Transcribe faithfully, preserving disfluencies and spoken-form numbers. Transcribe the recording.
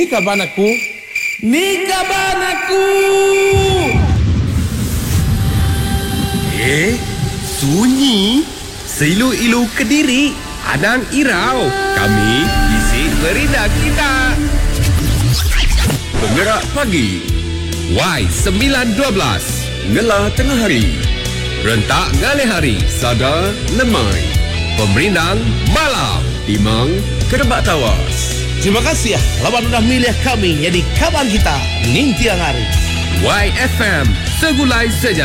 Ni kaban aku. Ni kaban aku. Eh, sunyi. Seilu-ilu Kediri. Anang Irau. Kami isi merindah kita. Penggerak pagi. Y sembilan dua belas. Ngelah tengah hari. Rentak ngalih hari. Sada lemai. Pemerindang malam. Timang kerebak tawas. Terima kasih ya lawan sudah milih kami jadi kawan kita ning tiang hari. Y F M segulai saja.